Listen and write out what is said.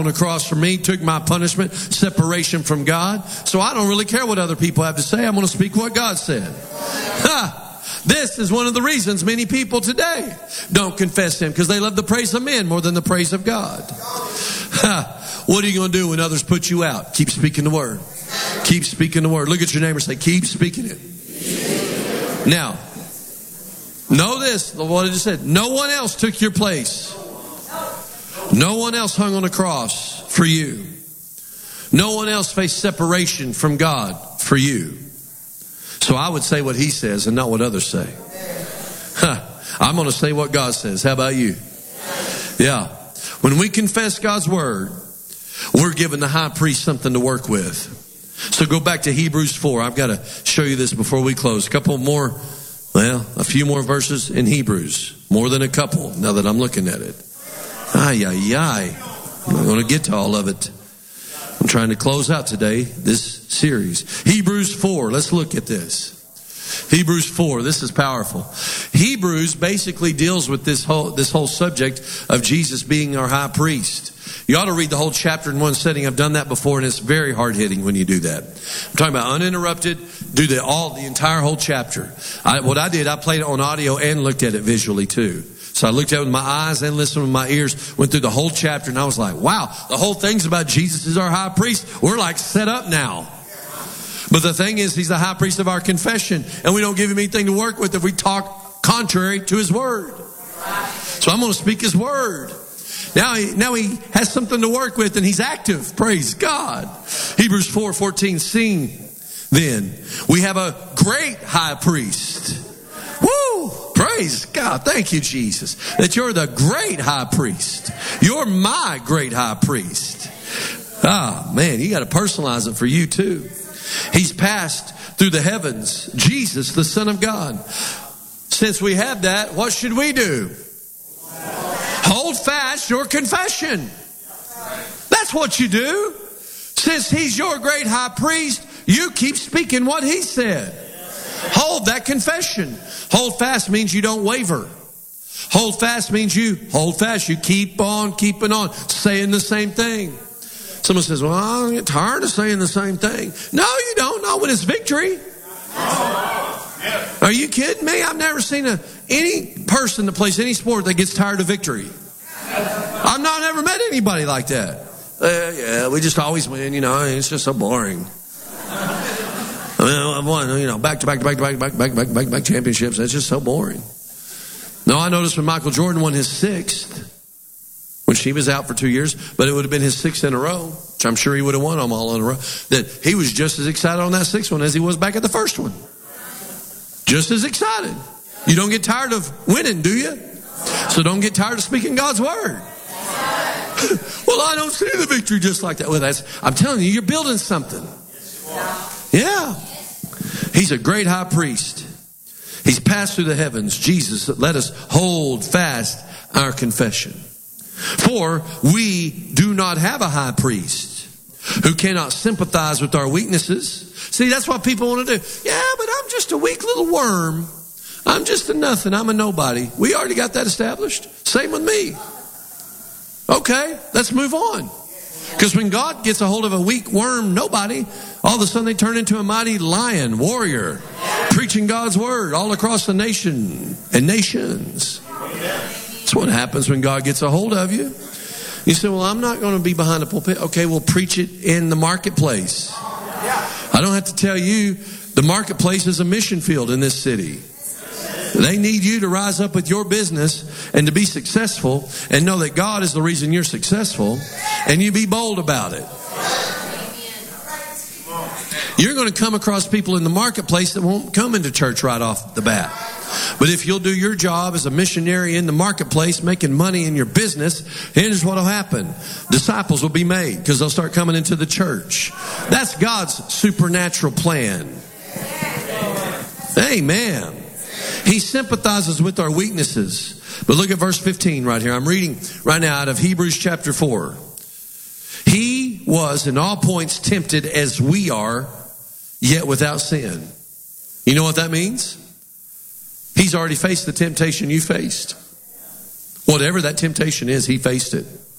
on the cross for me, took my punishment, separation from God. So I don't really care what other people have to say. I'm going to speak what God said. This is one of the reasons many people today don't confess Him, because they love the praise of men more than the praise of God. What are you going to do when others put you out? Keep speaking the word. Keep speaking the word. Look at your neighbor and say, keep speaking it. Now, know this, what I just said. No one else took your place. No one else hung on a cross for you. No one else faced separation from God for you. So I would say what He says and not what others say. I'm going to say what God says. How about you? Yeah. When we confess God's word, we're giving the high priest something to work with. So go back to Hebrews 4. I've got to show you this before we close. A few more verses in Hebrews. More than a couple, now that I'm looking at it. I'm not going to get to all of it. I'm trying to close out today this series. Hebrews 4. Let's look at this. Hebrews 4. This is powerful. Hebrews basically deals with this whole subject of Jesus being our high priest. You ought to read the whole chapter in one sitting. I've done that before, and it's very hard-hitting when you do that. I'm talking about uninterrupted. Do the entire whole chapter. What I did, I played it on audio and looked at it visually too. So I looked at it with my eyes and listened with my ears, went through the whole chapter, and I was like, wow, the whole thing's about Jesus is our high priest. We're like set up now. But the thing is, He's the high priest of our confession, and we don't give Him anything to work with if we talk contrary to His word. So I'm going to speak His word. Now he has something to work with, and He's active. Praise God. Hebrews 4:14, sing then. We have a great high priest. Woo! Praise God. Thank you, Jesus, that you're the great high priest. You're my great high priest. Man, you got to personalize it for you too. He's passed through the heavens. Jesus, the Son of God. Since we have that, what should we do? Hold fast your confession. That's what you do. Since He's your great high priest, you keep speaking what He said. Hold that confession. Hold fast means you don't waver. Hold fast means you hold fast. You keep on keeping on, saying the same thing. Someone says, well, I get tired of saying the same thing. No, you don't. Not when it's victory. Are you kidding me? I've never seen any person that plays any sport that gets tired of victory. I've never met anybody like that. Yeah, we just always win, it's just so boring. I've won, back to back championships. That's just so boring. No, I noticed when Michael Jordan won his 6th, when she was out for 2 years, but it would have been his 6th in a row, which I'm sure he would have won them all in a row, that he was just as excited on that 6th one as he was back at the first one. Just as excited. You don't get tired of winning, do you? So don't get tired of speaking God's word. Well, I don't see the victory just like that. Well, I'm telling you, you're building something. Yeah. He's a great high priest. He's passed through the heavens. Jesus, let us hold fast our confession. For we do not have a high priest who cannot sympathize with our weaknesses. See, that's what people want to do. Yeah, but I'm just a weak little worm. I'm just a nothing. I'm a nobody. We already got that established. Same with me. Okay, let's move on. Because when God gets a hold of a weak worm, nobody, all of a sudden they turn into a mighty lion, warrior, preaching God's word all across the nation and nations. That's what happens when God gets a hold of you. You say, well, I'm not going to be behind the pulpit. Okay, well, preach it in the marketplace. I don't have to tell you, the marketplace is a mission field in this city. They need you to rise up with your business and to be successful and know that God is the reason you're successful, and you be bold about it. You're going to come across people in the marketplace that won't come into church right off the bat. But if you'll do your job as a missionary in the marketplace, making money in your business, here's what will happen. Disciples will be made because they'll start coming into the church. That's God's supernatural plan. Amen. He sympathizes with our weaknesses. But look at verse 15 right here. I'm reading right now out of Hebrews chapter 4. He was in all points tempted as we are, yet without sin. You know what that means? He's already faced the temptation you faced. Whatever that temptation is, he faced it.